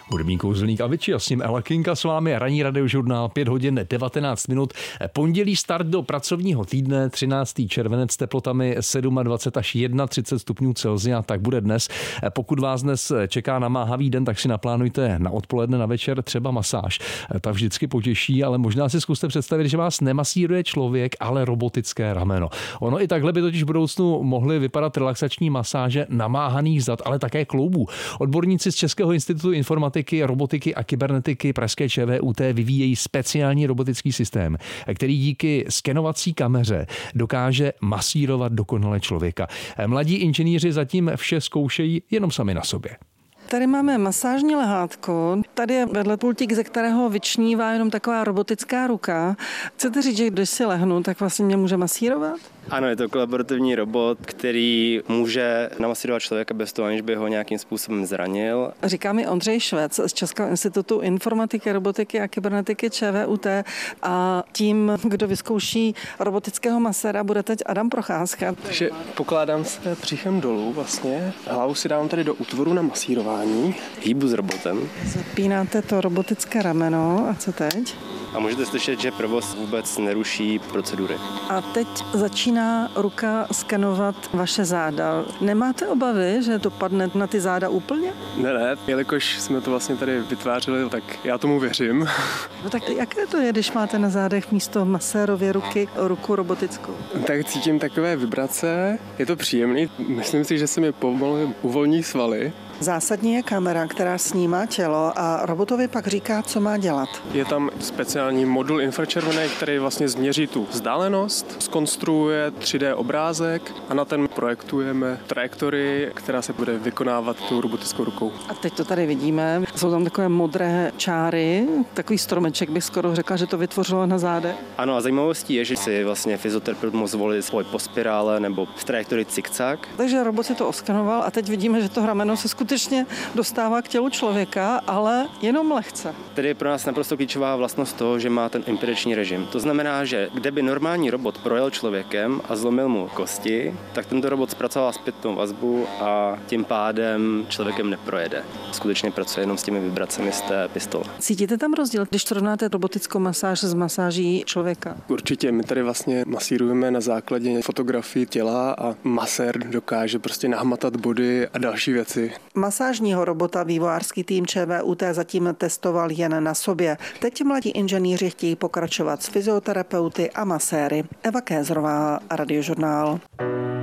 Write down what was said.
Hudební kouzelník Avicii a s ním Ella Kinga s vámi. Ranní radiožurnál 5 hodin 19 minut. Pondělí start do pracovního týdne, 13. červenec, teplotami 27 až 31 stupňů Celsia, tak bude dnes. Pokud vás dnes čeká namáhavý den, tak si naplánujte na odpoledne, na večer třeba masáž. Ta vždycky potěší, ale možná si zkuste představit, že vás nemasíruje člověk, ale robotické rameno. Ono i takhle by totiž v budoucnu mohly vypadat relaxační masáže namáhaných zad, ale také kloubů. Odborníci z Českého institutu informatiky, robotiky a kybernetiky pražské ČVUT vyvíjejí speciální robotický systém, který díky skenovací kameře dokáže masírovat dokonale člověka. Mladí inženýři zatím vše zkoušejí jenom sami na sobě. Tady máme masážní lehátko, tady je vedle pultík, ze kterého vyčnívá jenom taková robotická ruka. Chcete říct, že když si lehnu, tak vlastně mě může masírovat? Ano, je to kolaborativní robot, který může namasírovat člověka bez toho, aniž by ho nějakým způsobem zranil. Říká mi Ondřej Švec z Českého institutu informatiky, robotiky a kybernetiky ČVUT a tím, kdo vyzkouší robotického maséra, bude teď Adam Procházka. Takže pokládám se břichem dolů vlastně, hlavu si dávám tady do útvoru na masírování. Hýbu s robotem. Zapínáte to robotické rameno a co teď? A můžete slyšet, že provoz vůbec neruší procedury. A teď začíná ruka skenovat vaše záda. Nemáte obavy, že to padne na ty záda úplně? Ne, jelikož jsme to vlastně tady vytvářeli, tak já tomu věřím. No tak jaké to je, když máte na zádech místo masérově ruky ruku robotickou? Tak cítím takové vibrace, je to příjemný, myslím si, že se mi pomalu uvolní svaly. Zásadní je kamera, která snímá tělo a robotovi pak říká, co má dělat. Je tam speciální modul infračervený, který vlastně změří tu vzdálenost, zkonstruuje 3D obrázek a na ten projektujeme trajektorii, která se bude vykonávat tou robotickou rukou. A teď to tady vidíme, jsou tam takové modré čáry, takový stromeček bych skoro řekla, že to vytvořilo na zádech. Ano, a zajímavostí je, že si vlastně fyzioterapeut mohl zvolit svoj po spirále nebo v trajektorii zigzag. Takže robot si to oskanoval a teď vidíme, že to rameno se skutečně dostává k tělu člověka, ale jenom lehce. Tedy je pro nás naprosto klíčová vlastnost toho, že má ten impediční režim. To znamená, že kde by normální robot projel člověkem a zlomil mu kosti, tak tento robot zpracovává zpětnou vazbu a tím pádem člověkem neprojede. Skutečně pracuje jenom s těmi vibracemi z té pistole. Cítíte tam rozdíl, když srovnáte robotickou masáž s masáží člověka? Určitě, my tady vlastně masírujeme na základě fotografii těla a masér dokáže prostě nahmatat body a další věci. Masážního robota vývojářský tým ČVUT zatím testoval jen na sobě. Teď mladí inženýři chtějí pokračovat s fyzioterapeuty a maséry. Eva Kézrová, Radiožurnál.